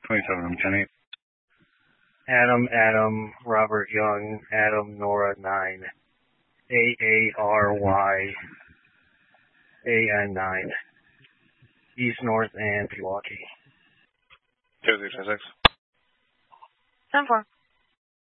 27, I'm 10-8. Adam, Robert Young, Adam, Nora 9, AARYAN 9, East, North, and Pewaukee. 0026. 10-4.